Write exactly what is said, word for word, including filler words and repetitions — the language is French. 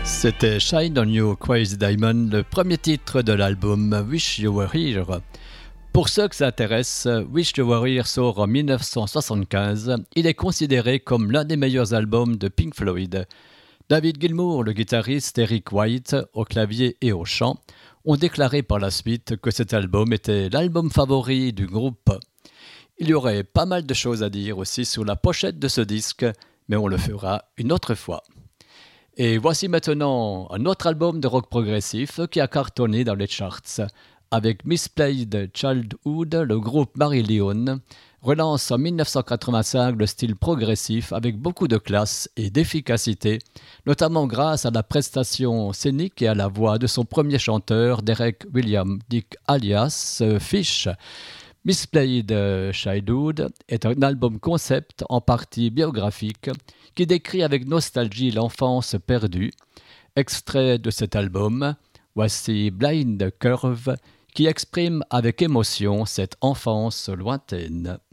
C'était Shine on You Crazy Diamond, le premier titre de l'album Wish You Were Here. Pour ceux que ça intéresse, Wish You Were Here sort en dix-neuf cent soixante-quinze. Il est considéré comme l'un des meilleurs albums de Pink Floyd. David Gilmour, le guitariste, Eric White, au clavier et au chant, ont déclaré par la suite que cet album était l'album favori du groupe. Il y aurait pas mal de choses à dire aussi sur la pochette de ce disque, mais on le fera une autre fois. Et voici maintenant un autre album de rock progressif qui a cartonné dans les charts. Avec Misplayed Childhood, le groupe Marillion relance en dix-neuf cent quatre-vingt-cinq le style progressif avec beaucoup de classe et d'efficacité, notamment grâce à la prestation scénique et à la voix de son premier chanteur, Derek William Dick alias Fish. Misplayed Childhood est un album concept en partie biographique qui décrit avec nostalgie l'enfance perdue. Extrait de cet album, voici Blind Curve qui exprime avec émotion cette enfance lointaine.